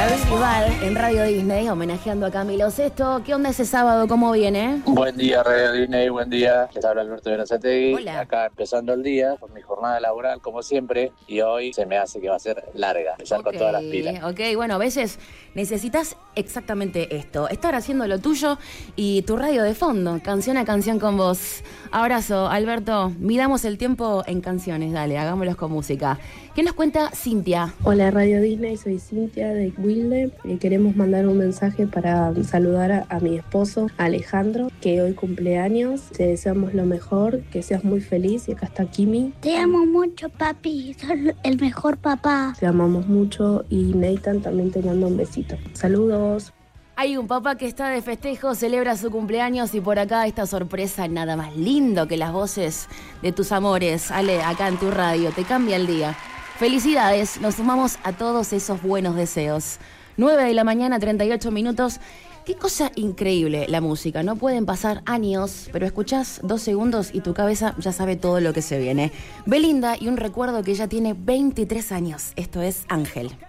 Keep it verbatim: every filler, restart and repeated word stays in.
Bisbal en Radio Disney, homenajeando a Camilo Sesto. ¿Qué onda ese sábado? ¿Cómo viene? Buen día, Radio Disney, buen día. Les habla Alberto Verazategui. Hola. Acá empezando el día con mi jornada laboral, como siempre. Y hoy se me hace que va a ser larga, empezar Okay, con todas las pilas. Ok, bueno, a veces necesitas exactamente esto. Estar haciendo lo tuyo y tu radio de fondo, canción a canción con vos. Abrazo, Alberto. Midamos el tiempo en canciones, dale, hagámoslos con música. ¿Qué nos cuenta Cintia? Hola Radio Disney, soy Cintia de Wilde y queremos mandar un mensaje para saludar a, a mi esposo Alejandro, que hoy cumple años. Te deseamos lo mejor, que seas muy feliz y acá está Kimi. Te amo mucho, papi, sos el mejor papá. Te amamos mucho y Nathan también te manda un besito. Saludos. Hay un papá que está de festejo, celebra su cumpleaños y por acá esta sorpresa nada más lindo que las voces de tus amores. Ale, acá en tu radio, te cambia el día. Felicidades, nos sumamos a todos esos buenos deseos. nueve de la mañana, treinta y ocho minutos. Qué cosa increíble la música. No pueden pasar años, pero escuchás dos segundos y tu cabeza ya sabe todo lo que se viene. Belinda y un recuerdo que ella tiene veintitrés años. Esto es Ángel.